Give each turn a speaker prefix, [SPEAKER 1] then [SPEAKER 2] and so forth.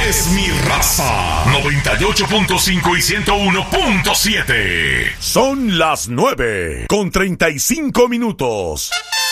[SPEAKER 1] es mi raza. 98.5 y 101.7.
[SPEAKER 2] Son las 9:35.